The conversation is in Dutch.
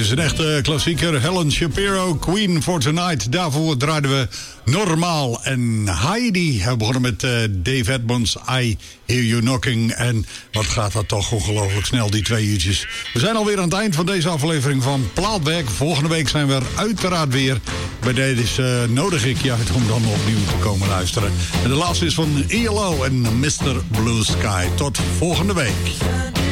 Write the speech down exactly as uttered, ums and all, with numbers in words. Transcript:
is een echte klassieker. Helen Shapiro, Queen for Tonight. Daarvoor draaiden we Normaal en Heidi. We begonnen met uh, Dave Edmonds, I Hear You Knocking. En wat gaat dat toch ongelooflijk snel, die twee uurtjes. We zijn alweer aan het eind van deze aflevering van Plaatwerk. Volgende week zijn we er uiteraard weer. Bij deze uh, nodig ik je uit om dan opnieuw te komen luisteren. En de laatste is van E L O en mister Blue Sky. Tot volgende week.